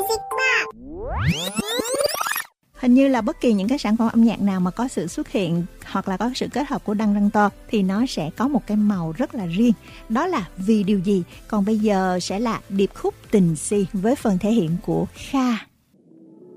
Hình như là bất kỳ những cái sản phẩm âm nhạc nào mà có sự xuất hiện hoặc là có sự kết hợp của Đăng Răng To thì nó sẽ có một cái màu rất là riêng. Đó là vì điều gì? Còn bây giờ sẽ là điệp khúc Tình Si với phần thể hiện của Kha.